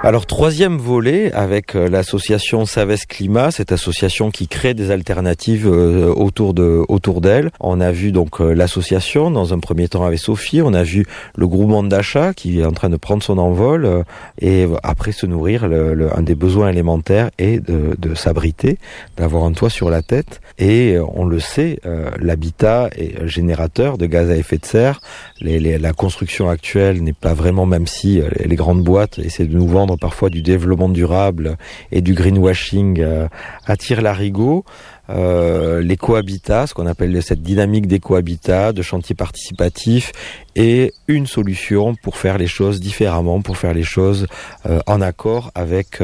Alors, troisième volet avec l'association Savès Climat, cette association qui crée des alternatives autour d'elle. On a vu donc l'association dans un premier temps avec Sophie, on a vu le groupement d'achat qui est en train de prendre son envol et après se nourrir, un des besoins élémentaires est de s'abriter, d'avoir un toit sur la tête. Et on le sait, l'habitat est générateur de gaz à effet de serre. La construction actuelle n'est pas vraiment, même si les grandes boîtes essaient de nous vendre parfois du développement durable et du greenwashing à tire-larigot. L'écohabitat, ce qu'on appelle cette dynamique d'écohabitat, de chantier participatif, est une solution pour faire les choses différemment, pour faire les choses en accord avec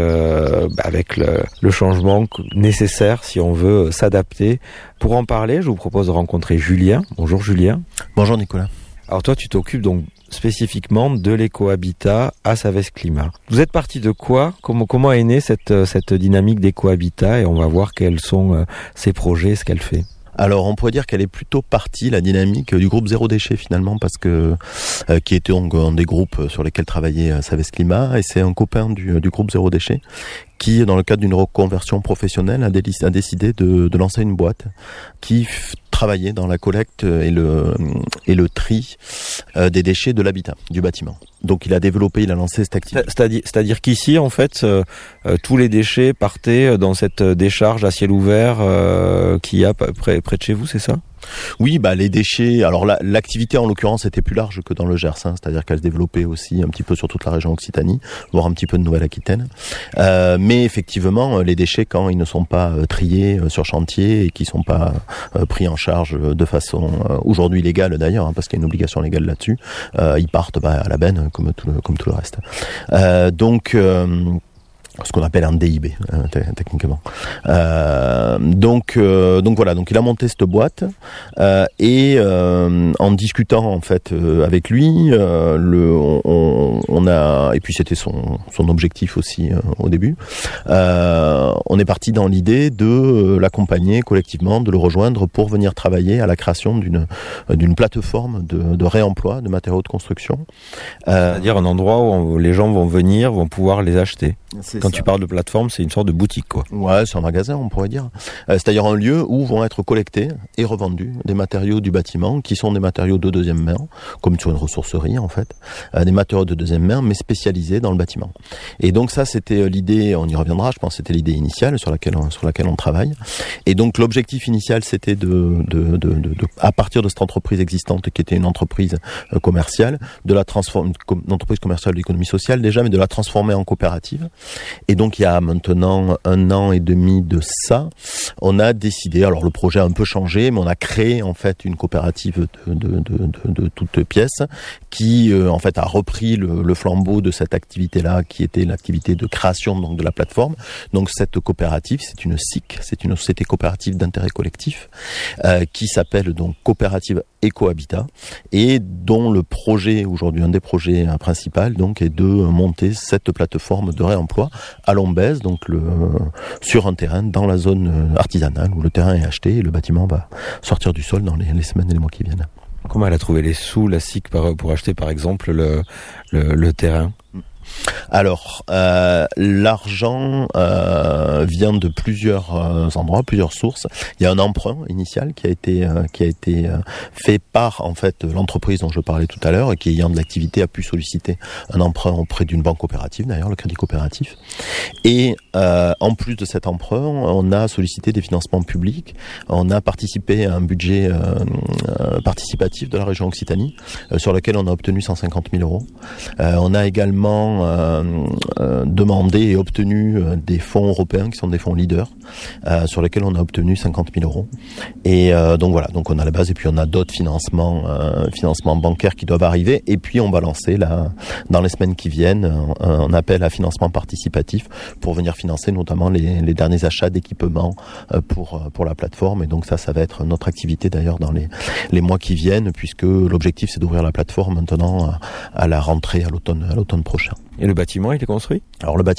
le changement nécessaire si on veut s'adapter. Pour en parler, je vous propose de rencontrer Julien. Bonjour Julien. Bonjour Nicolas. Alors toi, tu t'occupes donc spécifiquement de l'écohabitat à Savès Climat. Vous êtes parti de quoi ? Comment est née cette dynamique d'écohabitat ? Et on va voir quels sont ses projets, ce qu'elle fait. Alors on pourrait dire qu'elle est plutôt partie, la dynamique du groupe Zéro Déchet finalement, parce que qui était un des groupes sur lesquels travaillait Savès Climat, et c'est un copain du groupe Zéro Déchet qui, dans le cadre d'une reconversion professionnelle, a décidé de lancer une boîte qui travaillait dans la collecte et le tri des déchets de l'habitat, du bâtiment. Donc il a lancé cette activité. C'est-à-dire qu'ici, en fait, tous les déchets partaient dans cette décharge à ciel ouvert qu'il y a près de chez vous, c'est ça ? Oui, les déchets. Alors l'activité en l'occurrence était plus large que dans le Gers, c'est-à-dire qu'elle se développait aussi un petit peu sur toute la région Occitanie, voire un petit peu de Nouvelle-Aquitaine. Mais effectivement, les déchets, quand ils ne sont pas triés sur chantier et qui sont pas pris en charge de façon aujourd'hui légale d'ailleurs, parce qu'il y a une obligation légale là-dessus, ils partent à la benne comme tout le reste. Donc ce qu'on appelle un DIB techniquement. Donc voilà, donc il a monté cette boîte et en discutant en fait avec lui, on a, et puis c'était son objectif aussi au début. On est parti dans l'idée de l'accompagner collectivement, de le rejoindre pour venir travailler à la création d'une plateforme de réemploi de matériaux de construction. C'est-à-dire un endroit où les gens vont pouvoir les acheter. Quand tu parles de plateforme, c'est une sorte de boutique, quoi. Ouais, c'est un magasin, on pourrait dire. C'est-à-dire un lieu où vont être collectés et revendus des matériaux du bâtiment qui sont des matériaux de deuxième main, comme sur une ressourcerie en fait, des matériaux de deuxième main, mais spécialisés dans le bâtiment. Et donc ça, c'était l'idée. On y reviendra, je pense. C'était l'idée initiale sur laquelle on travaille. Et donc l'objectif initial, c'était à partir de cette entreprise existante, qui était une entreprise commerciale, une entreprise commerciale de l'économie sociale déjà, mais de la transformer en coopérative. Et donc il y a maintenant 1 an et demi de ça, on a décidé, alors le projet a un peu changé, mais on a créé en fait une coopérative de toutes pièces qui en fait a repris le flambeau de cette activité-là, qui était l'activité de création donc de la plateforme. Donc cette coopérative, c'est une SIC, c'est une société coopérative d'intérêt collectif qui s'appelle donc Coopérative Écohabitat et dont le projet aujourd'hui, un des projets principaux donc, est de monter cette plateforme de réemploi à Lombez, donc sur un terrain dans la zone artisanale où le terrain est acheté et le bâtiment va sortir du sol dans les semaines et les mois qui viennent. Comment elle a trouvé les sous, la SIC, pour acheter par exemple le terrain ? Alors, l'argent vient de plusieurs endroits, plusieurs sources. Il y a un emprunt initial qui a été fait par en fait l'entreprise dont je parlais tout à l'heure et qui, ayant de l'activité, a pu solliciter un emprunt auprès d'une banque coopérative, d'ailleurs le Crédit Coopératif. Et en plus de cet emprunt, on a sollicité des financements publics. On a participé à un budget participatif de la région Occitanie sur lequel on a obtenu 150 000 euros. On a également demandé et obtenu des fonds européens qui sont des fonds leaders sur lesquels on a obtenu 50 000 euros. Et donc voilà, donc on a la base et puis on a d'autres financements bancaires qui doivent arriver. Et puis on va lancer là, dans les semaines qui viennent un appel à financement participatif pour venir financer notamment les derniers achats d'équipements pour la plateforme. Et donc ça va être notre activité d'ailleurs dans les mois qui viennent, puisque l'objectif c'est d'ouvrir la plateforme maintenant à la rentrée, à l'automne prochain. Et le bâtiment, il est construit ? Alors le